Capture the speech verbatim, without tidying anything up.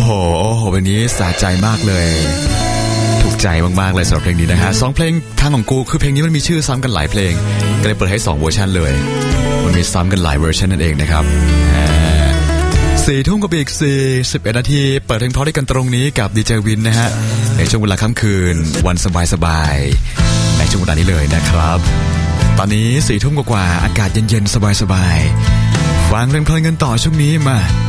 โหโอ้โหวันนี้สะใจมากเลยถูกใจมากๆเลยสำหรับเพลงนี้นะฮะสองเพลงทางของกูคือเพลงนี้มันมีชื่อซ้ำกันหลายเพลงก็เลยเปิดให้สองเวอร์ชันเลยมันมีซ้ำกันหลายเวอร์ชันนั่นเองนะครับสี่ทุ่มกับอีกสี่สิบเอ็ดนาทีเปิดเพลงเพราะด้วยกันตรงนี้กับดีเจวินนะฮะในช่วงเวลาค่ำคืนวันสบายๆในช่วงเวลานี้เลยนะครับตอนนี้สี่ทุ่มกว่าๆอากาศเย็นๆสบายๆฟังเพลงเพลินกันต่อช่วงนี้มา